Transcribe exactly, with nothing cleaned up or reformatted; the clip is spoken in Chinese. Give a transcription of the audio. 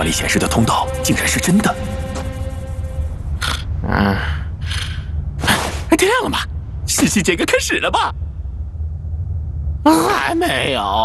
画里显示的通道竟然是真的。 嗯，这样了吗？实习这个开始了吧？还没有。